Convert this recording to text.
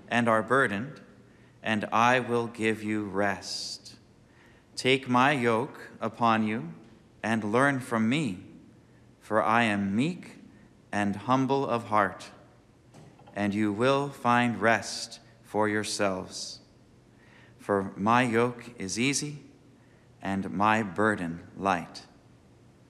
and are burdened, and I will give you rest. Take my yoke upon you and learn from me, for I am meek and humble of heart, and you will find rest for yourselves. For my yoke is easy and my burden light.